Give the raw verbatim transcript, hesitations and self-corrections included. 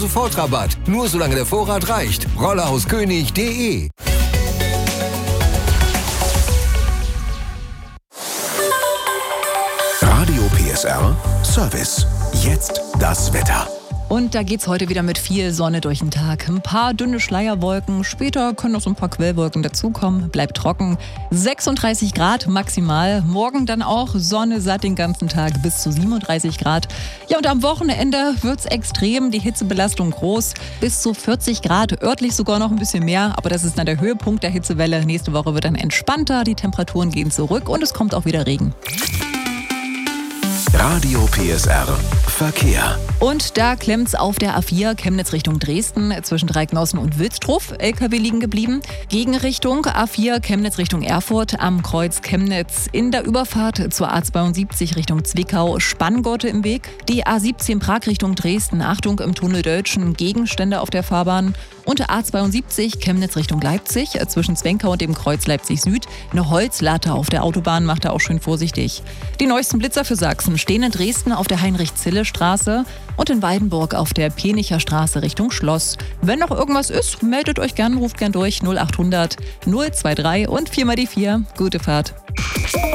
Sofortrabatt. Nur solange der Vorrat reicht. rollerhauskönig punkt de. Radio P S R Service. Jetzt das Wetter. Und da geht's heute wieder mit viel Sonne durch den Tag. Ein paar dünne Schleierwolken, später können noch so ein paar Quellwolken dazukommen. Bleibt trocken. sechsunddreißig Grad maximal. Morgen dann auch Sonne satt den ganzen Tag bis zu siebenunddreißig Grad. Ja, und am Wochenende wird's extrem, die Hitzebelastung groß. Bis zu vierzig Grad, örtlich sogar noch ein bisschen mehr. Aber das ist dann der Höhepunkt der Hitzewelle. Nächste Woche wird dann entspannter, die Temperaturen gehen zurück und es kommt auch wieder Regen. Radio P S R Verkehr. Und da klemmt's auf der A vier Chemnitz Richtung Dresden zwischen Dreiknossen und Wilsdruf. L K W liegen geblieben. Gegenrichtung A vier Chemnitz Richtung Erfurt am Kreuz Chemnitz. In der Überfahrt zur A zweiundsiebzig Richtung Zwickau Spanngurte im Weg. Die A siebzehn Prag Richtung Dresden. Achtung im Tunnel Döltschen. Gegenstände auf der Fahrbahn. Und A zweiundsiebzig Chemnitz Richtung Leipzig zwischen Zwenkau und dem Kreuz Leipzig Süd. Eine Holzlatte auf der Autobahn macht da auch schön vorsichtig. Die neuesten Blitzer für Sachsen stehen in Dresden auf der Heinrich-Zille-Straße und in Weidenburg auf der Penicher Straße Richtung Schloss. Wenn noch irgendwas ist, meldet euch gern, ruft gern durch null achthundert null zwei drei und vier mal die vier. Gute Fahrt.